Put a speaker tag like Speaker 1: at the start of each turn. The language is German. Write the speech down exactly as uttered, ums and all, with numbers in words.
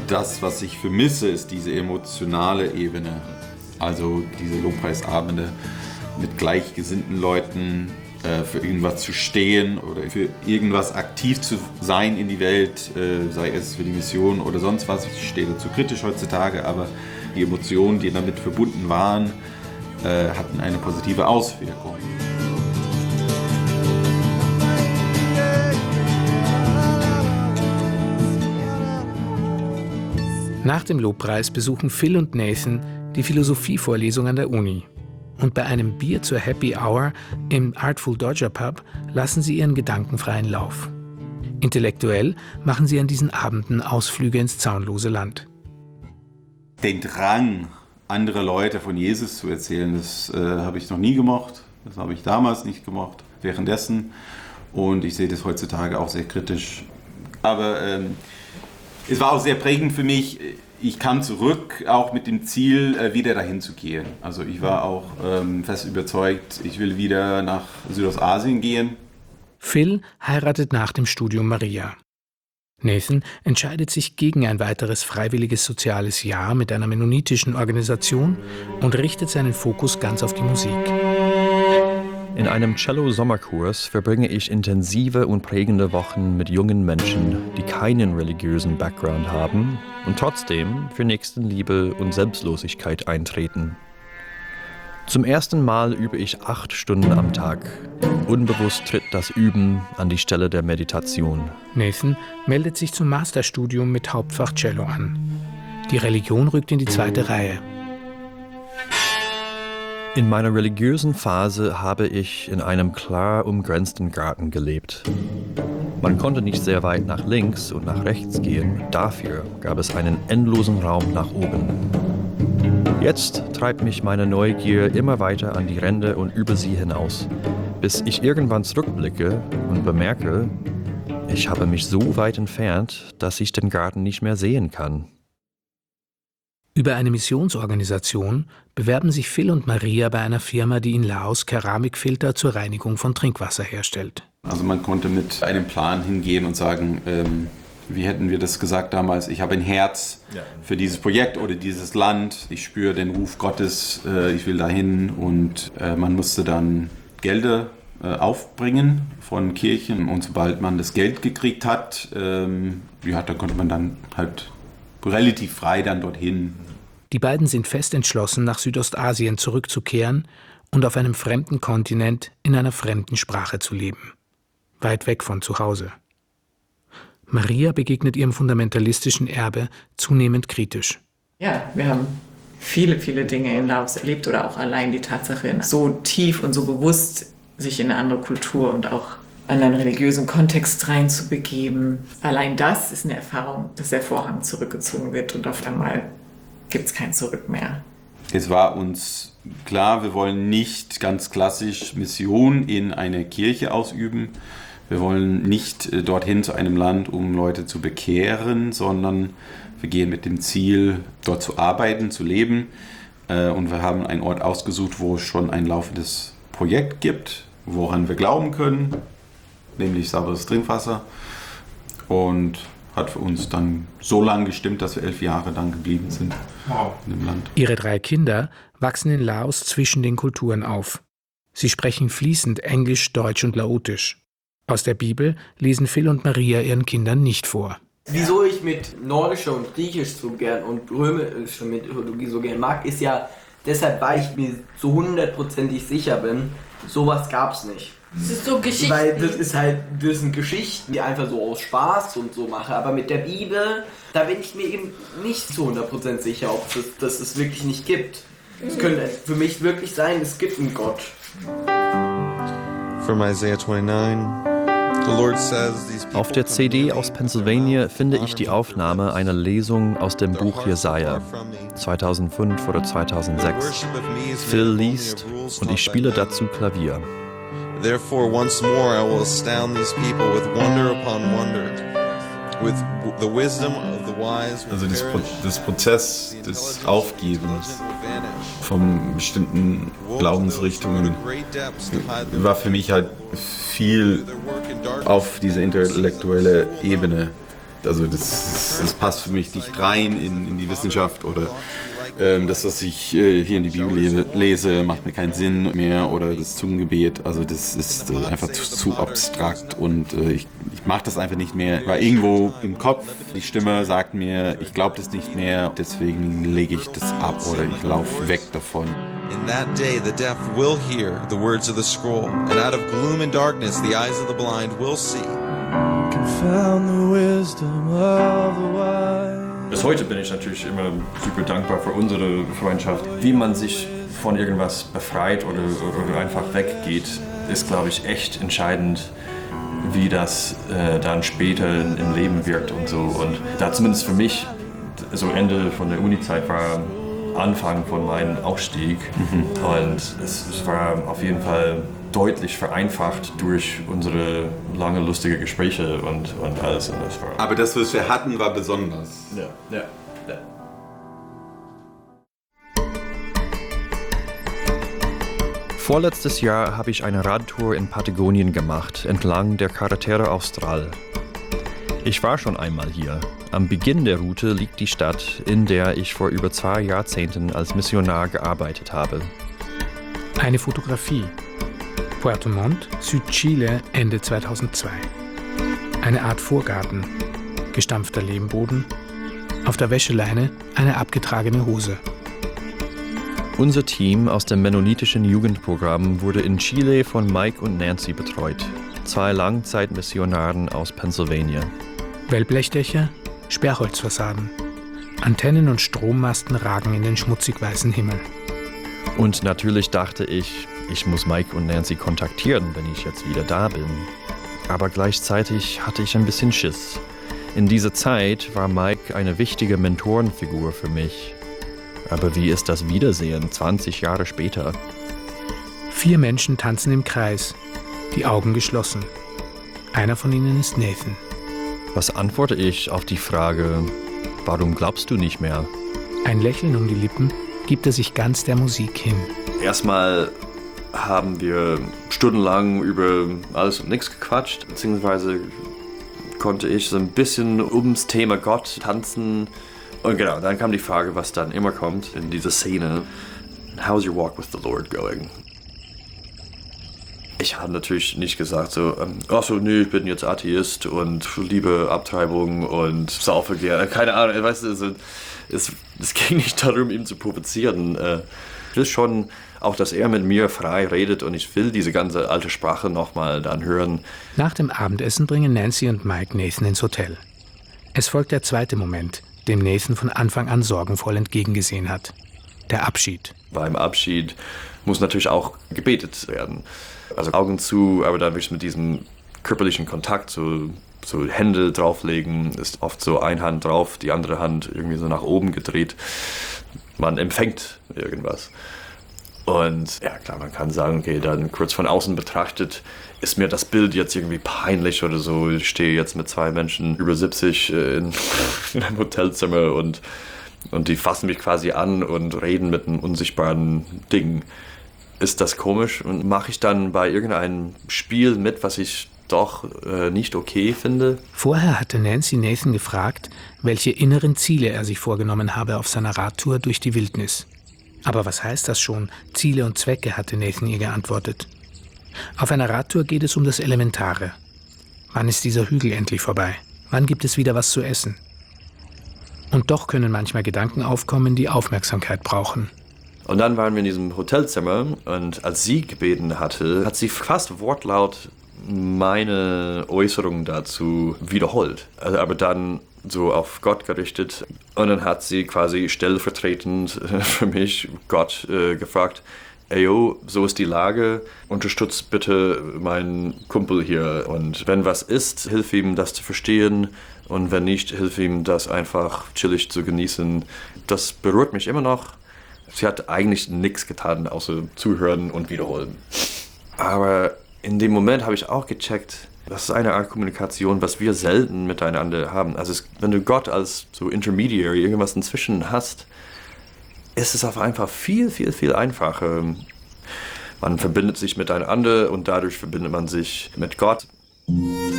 Speaker 1: Das, was ich vermisse, ist diese emotionale Ebene. Also diese Lobpreisabende mit gleichgesinnten Leuten, äh, für irgendwas zu stehen oder für irgendwas aktiv zu sein in die Welt, äh, sei es für die Mission oder sonst was. Ich stehe dazu kritisch heutzutage, aber die Emotionen, die damit verbunden waren, äh, hatten eine positive Auswirkung.
Speaker 2: Nach dem Lobpreis besuchen Phil und Nathan die Philosophievorlesung an der Uni. Und bei einem Bier zur Happy Hour im Artful Dodger Pub lassen sie ihren gedankenfreien Lauf. Intellektuell machen sie an diesen Abenden Ausflüge ins zaunlose Land.
Speaker 1: Den Drang, andere Leute von Jesus zu erzählen, das äh, habe ich noch nie gemocht. Das habe ich damals nicht gemocht, währenddessen. Und ich sehe das heutzutage auch sehr kritisch. Aber ähm, es war auch sehr prägend für mich. Ich kam zurück, auch mit dem Ziel, wieder dahin zu gehen. Also ich war auch ähm, fest überzeugt, ich will wieder nach Südostasien gehen.
Speaker 2: Phil heiratet nach dem Studium Maria. Nathan entscheidet sich gegen ein weiteres freiwilliges soziales Jahr mit einer mennonitischen Organisation und richtet seinen Fokus ganz auf die Musik.
Speaker 3: In einem Cello-Sommerkurs verbringe ich intensive und prägende Wochen mit jungen Menschen, die keinen religiösen Background haben und trotzdem für Nächstenliebe und Selbstlosigkeit eintreten. Zum ersten Mal übe ich acht Stunden am Tag. Unbewusst tritt das Üben an die Stelle der Meditation.
Speaker 2: Nathan meldet sich zum Masterstudium mit Hauptfach Cello an. Die Religion rückt in die zweite Reihe.
Speaker 3: In meiner religiösen Phase habe ich in einem klar umgrenzten Garten gelebt. Man konnte nicht sehr weit nach links und nach rechts gehen, dafür gab es einen endlosen Raum nach oben. Jetzt treibt mich meine Neugier immer weiter an die Ränder und über sie hinaus, bis ich irgendwann zurückblicke und bemerke, ich habe mich so weit entfernt, dass ich den Garten nicht mehr sehen kann.
Speaker 2: Über eine Missionsorganisation bewerben sich Phil und Maria bei einer Firma, die in Laos Keramikfilter zur Reinigung von Trinkwasser herstellt.
Speaker 1: Also man konnte mit einem Plan hingehen und sagen, ähm, wie hätten wir das gesagt damals, ich habe ein Herz für dieses Projekt oder dieses Land, ich spüre den Ruf Gottes, äh, ich will dahin, und äh, man musste dann Gelder äh, aufbringen von Kirchen, und sobald man das Geld gekriegt hat, ähm, ja, da konnte man dann halt relativ frei dann dorthin.
Speaker 2: Die beiden sind fest entschlossen, nach Südostasien zurückzukehren und auf einem fremden Kontinent in einer fremden Sprache zu leben. Weit weg von zu Hause. Maria begegnet ihrem fundamentalistischen Erbe zunehmend kritisch.
Speaker 4: Ja, wir haben viele, viele Dinge in Laos erlebt, oder auch allein die Tatsache, so tief und so bewusst sich in eine andere Kultur und auch in einen religiösen Kontext reinzubegeben. Allein das ist eine Erfahrung, dass der Vorhang zurückgezogen wird und auf einmal gibt es kein Zurück mehr.
Speaker 1: Es war uns klar, wir wollen nicht ganz klassisch Mission in einer Kirche ausüben. Wir wollen nicht dorthin zu einem Land, um Leute zu bekehren, sondern wir gehen mit dem Ziel, dort zu arbeiten, zu leben. Und wir haben einen Ort ausgesucht, wo es schon ein laufendes Projekt gibt, woran wir glauben können, nämlich sauberes Trinkwasser. Und hat für uns dann so lange gestimmt, dass wir elf Jahre lang geblieben sind wow. in dem Land.
Speaker 2: Ihre drei Kinder wachsen in Laos zwischen den Kulturen auf. Sie sprechen fließend Englisch, Deutsch und Laotisch. Aus der Bibel lesen Phil und Maria ihren Kindern nicht vor.
Speaker 5: Wieso ich mit Nordischer und Griechisch so gern und Römischer Mythologie so gern mag, ist ja deshalb, weil ich mir so hundertprozentig sicher bin, sowas gab's nicht.
Speaker 6: Das ist so Geschichten.
Speaker 5: Weil das ist halt, das sind Geschichten, die einfach so aus Spaß und so mache. Aber mit der Bibel, da bin ich mir eben nicht zu hundert Prozent sicher, ob es das es wirklich nicht gibt. Es könnte für mich wirklich sein, es gibt einen Gott.
Speaker 7: From Isaiah twenty-nine.
Speaker 3: Auf der C D aus Pennsylvania finde ich die Aufnahme einer Lesung aus dem Buch Jesaja, zweitausendfünf oder zweitausendsechs. Phil liest und ich spiele dazu Klavier.
Speaker 7: Therefore once more I will astound these people with wonder upon wonder, with the wisdom of the wise.
Speaker 1: Also das, Pro- das Prozess des Aufgebens von bestimmten Glaubensrichtungen war für mich halt viel auf diese intellektuelle Ebene. Also das, das passt für mich nicht rein in, in die Wissenschaft oder ähm, das, was ich äh, hier in die Bibel lese, lese, macht mir keinen Sinn mehr oder das Zungengebet. Also das ist äh, einfach zu, zu abstrakt und äh, ich, ich mache das einfach nicht mehr. Weil irgendwo im Kopf, die Stimme sagt mir, ich glaube das nicht mehr, deswegen lege ich das ab oder ich laufe weg davon.
Speaker 7: In that day the deaf will hear the words of the scroll, and out of gloom and darkness the eyes of the blind will see.
Speaker 6: Confound the wisdom of the wise.
Speaker 3: Bis heute bin ich natürlich immer super dankbar für unsere Freundschaft. Wie man sich von irgendwas befreit oder, oder einfach weggeht, ist, glaube ich, echt entscheidend, wie das äh, dann später im Leben wirkt und so. Und da zumindest für mich, so Ende von der Uni-Zeit war Anfang von meinem Aufstieg. Mhm. Und es, es war auf jeden Fall deutlich vereinfacht durch unsere lange lustige Gespräche und, und alles. Und das war
Speaker 1: Aber das, was wir hatten, war besonders.
Speaker 3: Ja, ja, ja. Vorletztes Jahr habe ich eine Radtour in Patagonien gemacht, entlang der Carretera Austral. Ich war schon einmal hier. Am Beginn der Route liegt die Stadt, in der ich vor über zwei Jahrzehnten als Missionar gearbeitet habe.
Speaker 2: Eine Fotografie. Puerto Montt, Südchile, Ende zweitausendzwei. Eine Art Vorgarten, gestampfter Lehmboden, auf der Wäscheleine eine abgetragene Hose.
Speaker 3: Unser Team aus dem mennonitischen Jugendprogramm wurde in Chile von Mike und Nancy betreut, zwei Langzeitmissionaren aus Pennsylvania.
Speaker 2: Wellblechdächer, Sperrholzfassaden. Antennen und Strommasten ragen in den schmutzig weißen Himmel.
Speaker 3: Und natürlich dachte ich, ich muss Mike und Nancy kontaktieren, wenn ich jetzt wieder da bin. Aber gleichzeitig hatte ich ein bisschen Schiss. In dieser Zeit war Mike eine wichtige Mentorenfigur für mich. Aber wie ist das Wiedersehen zwanzig Jahre später?
Speaker 2: Vier Menschen tanzen im Kreis, die Augen geschlossen. Einer von ihnen ist Nathan.
Speaker 3: Was antworte ich auf die Frage, warum glaubst du nicht mehr?
Speaker 2: Ein Lächeln um die Lippen gibt er sich ganz der Musik hin.
Speaker 3: Erstmal haben wir stundenlang über alles und nichts gequatscht, beziehungsweise konnte ich so ein bisschen ums Thema Gott tanzen. Und genau, dann kam die Frage, was dann immer kommt in dieser Szene. How's your walk with the Lord going? Ich habe natürlich nicht gesagt so, ähm, ach so, nee, ich bin jetzt Atheist und liebe Abtreibung und saufe gerne. Keine Ahnung, weißt du, also, es, es ging nicht darum, ihn zu provozieren. Äh, ich will schon auch, dass er mit mir frei redet und ich will diese ganze alte Sprache nochmal dann hören.
Speaker 2: Nach dem Abendessen bringen Nancy und Mike Nathan ins Hotel. Es folgt der zweite Moment, dem Nathan von Anfang an sorgenvoll entgegengesehen hat. Der Abschied.
Speaker 3: Beim Abschied muss natürlich auch gebetet werden. Also Augen zu, aber dann wirklich mit diesem körperlichen Kontakt, so, so Hände drauflegen, ist oft so eine Hand drauf, die andere Hand irgendwie so nach oben gedreht. Man empfängt irgendwas. Und ja klar, man kann sagen, okay, dann kurz von außen betrachtet, ist mir das Bild jetzt irgendwie peinlich oder so. Ich stehe jetzt mit zwei Menschen über siebzig in, in einem Hotelzimmer und, und die fassen mich quasi an und reden mit einem unsichtbaren Ding. Ist das komisch? Und mache ich dann bei irgendeinem Spiel mit, was ich doch äh, nicht okay finde?
Speaker 2: Vorher hatte Nancy Nathan gefragt, welche inneren Ziele er sich vorgenommen habe auf seiner Radtour durch die Wildnis. Aber was heißt das schon? Ziele und Zwecke, hatte Nathan ihr geantwortet. Auf einer Radtour geht es um das Elementare. Wann ist dieser Hügel endlich vorbei? Wann gibt es wieder was zu essen? Und doch können manchmal Gedanken aufkommen, die Aufmerksamkeit brauchen.
Speaker 3: Und dann waren wir in diesem Hotelzimmer und als sie gebeten hatte, hat sie fast wortlaut meine Äußerungen dazu wiederholt. Also, aber dann so auf Gott gerichtet. Und dann hat sie quasi stellvertretend für mich Gott äh, gefragt, ey yo, so ist die Lage, unterstützt bitte meinen Kumpel hier. Und wenn was ist, hilf ihm das zu verstehen. Und wenn nicht, hilf ihm das einfach chillig zu genießen. Das berührt mich immer noch. Sie hat eigentlich nichts getan, außer zuhören und wiederholen. Aber in dem Moment habe ich auch gecheckt, das ist eine Art Kommunikation, was wir selten miteinander haben. Also es, wenn du Gott als so Intermediary irgendwas inzwischen hast, ist es auf einfach viel, viel, viel einfacher. Man verbindet sich miteinander und dadurch verbindet man sich mit Gott.